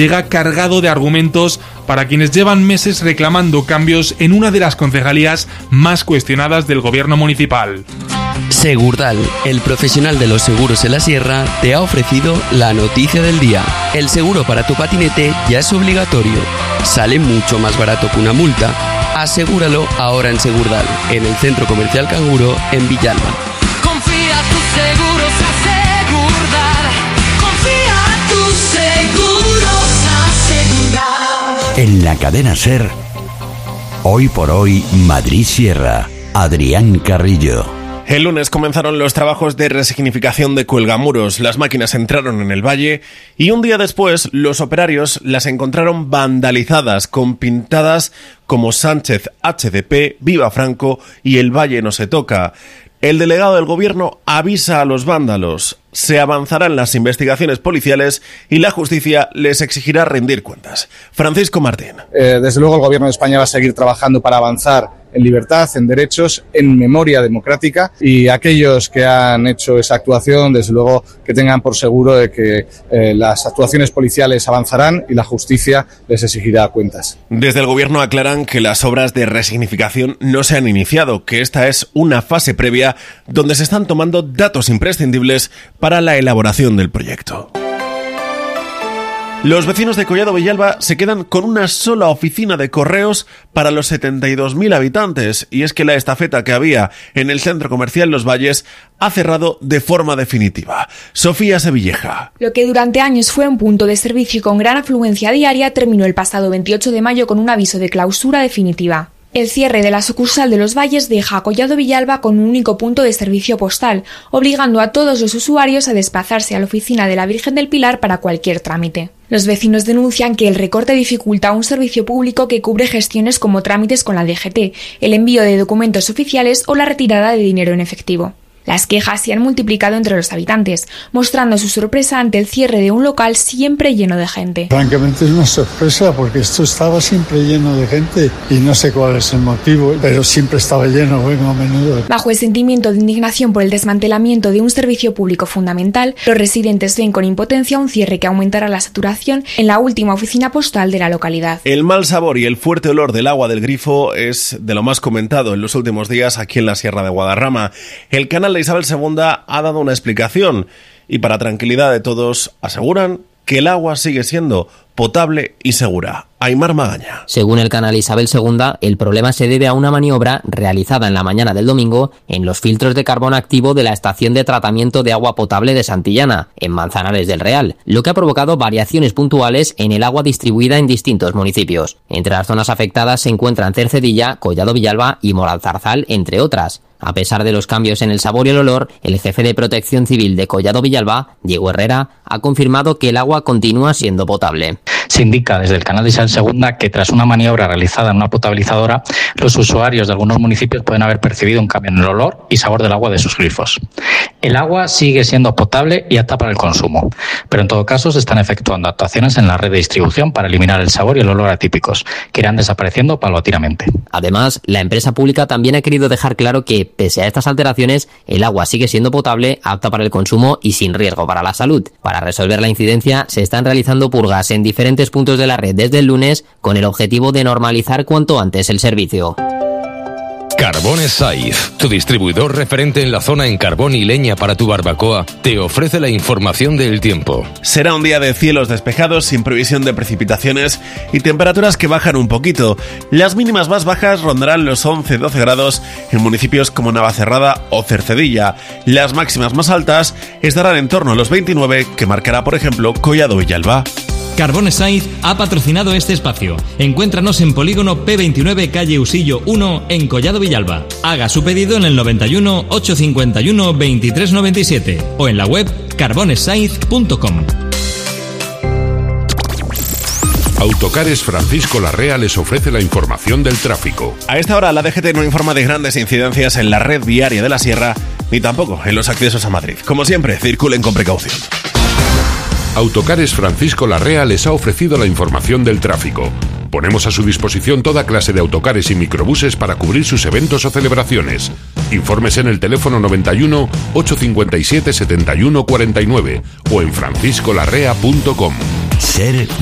llega cargado de argumentos para quienes llevan meses reclamando cambios en una de las concejalías más cuestionadas del gobierno municipal. Segurdal, el profesional de los seguros en la sierra, te ha ofrecido la noticia del día. El seguro para tu patinete ya es obligatorio. Sale mucho más barato que una multa. Asegúralo ahora en Segurdal, en el Centro Comercial Canguro, en Villalba. Confía tus seguros a Segurdal. Confía tus seguros a Segurdal. En la cadena SER, hoy por hoy, Madrid Sierra. Adrián Carrillo. El lunes comenzaron los trabajos de resignificación de cuelgamuros. Las máquinas entraron en el valle y un día después los operarios las encontraron vandalizadas con pintadas como Sánchez HDP, Viva Franco y El Valle no se toca. El delegado del gobierno avisa a los vándalos. Se avanzarán las investigaciones policiales y la justicia les exigirá rendir cuentas. Francisco Martín. Desde luego el gobierno de España va a seguir trabajando para avanzar en libertad, en derechos, en memoria democrática, y aquellos que han hecho esa actuación, desde luego que tengan por seguro de que las actuaciones policiales avanzarán y la justicia les exigirá cuentas. Desde el gobierno aclaran que las obras de resignificación no se han iniciado, que esta es una fase previa donde se están tomando datos imprescindibles para la elaboración del proyecto. Los vecinos de Collado Villalba se quedan con una sola oficina de correos para los 72.000 habitantes, y es que la estafeta que había en el centro comercial Los Valles ha cerrado de forma definitiva. Sofía Sevilleja. Lo que durante años fue un punto de servicio con gran afluencia diaria terminó el pasado 28 de mayo con un aviso de clausura definitiva. El cierre de la sucursal de Los Valles deja a Collado Villalba con un único punto de servicio postal, obligando a todos los usuarios a desplazarse a la oficina de la Virgen del Pilar para cualquier trámite. Los vecinos denuncian que el recorte dificulta un servicio público que cubre gestiones como trámites con la DGT, el envío de documentos oficiales o la retirada de dinero en efectivo. Las quejas se han multiplicado entre los habitantes, mostrando su sorpresa ante el cierre de un local siempre lleno de gente. Francamente es una sorpresa porque esto estaba siempre lleno de gente y no sé cuál es el motivo, pero siempre estaba lleno, bueno, a menudo. Bajo el sentimiento de indignación por el desmantelamiento de un servicio público fundamental, los residentes ven con impotencia un cierre que aumentará la saturación en la última oficina postal de la localidad. El mal sabor y el fuerte olor del agua del grifo es de lo más comentado en los últimos días aquí en la Sierra de Guadarrama. El canal de Isabel II ha dado una explicación y, para tranquilidad de todos, aseguran que el agua sigue siendo potable y segura. Aimar Magaña. Según el canal Isabel II, el problema se debe a una maniobra realizada en la mañana del domingo en los filtros de carbón activo de la estación de tratamiento de agua potable de Santillana, en Manzanares del Real, lo que ha provocado variaciones puntuales en el agua distribuida en distintos municipios. Entre las zonas afectadas se encuentran Cercedilla, Collado Villalba y Moralzarzal, entre otras. A pesar de los cambios en el sabor y el olor, el jefe de Protección Civil de Collado Villalba, Diego Herrera, ha confirmado que el agua continúa siendo potable. Se indica desde el canal de Isabel II que tras una maniobra realizada en una potabilizadora, los usuarios de algunos municipios pueden haber percibido un cambio en el olor y sabor del agua de sus grifos. El agua sigue siendo potable y apta para el consumo, pero en todo caso se están efectuando actuaciones en la red de distribución para eliminar el sabor y el olor atípicos, que irán desapareciendo paulatinamente. Además, la empresa pública también ha querido dejar claro que, pese a estas alteraciones, el agua sigue siendo potable, apta para el consumo y sin riesgo para la salud. Para resolver la incidencia, se están realizando purgas en diferentes puntos de la red desde el lunes con el objetivo de normalizar cuanto antes el servicio. Carbones Saiz, tu distribuidor referente en la zona en carbón y leña para tu barbacoa, te ofrece la información del tiempo. Será un día de cielos despejados sin previsión de precipitaciones y temperaturas que bajan un poquito. Las mínimas más bajas rondarán los 11-12 grados en municipios como Navacerrada o Cercedilla. Las máximas más altas estarán en torno a los 29, que marcará, por ejemplo, Collado Villalba. Carbones Saiz ha patrocinado este espacio. Encuéntranos en Polígono P29, calle Usillo 1, en Collado Villalba. Haga su pedido en el 91 851 2397 o en la web carbonessaiz.com. Autocares Francisco Larrea les ofrece la información del tráfico. A esta hora la DGT no informa de grandes incidencias en la red viaria de la Sierra, ni tampoco en los accesos a Madrid. Como siempre, circulen con precaución. Autocares Francisco Larrea les ha ofrecido la información del tráfico. Ponemos a su disposición toda clase de autocares y microbuses para cubrir sus eventos o celebraciones. Informes en el teléfono 91 857 71 49 o en franciscolarrea.com. SER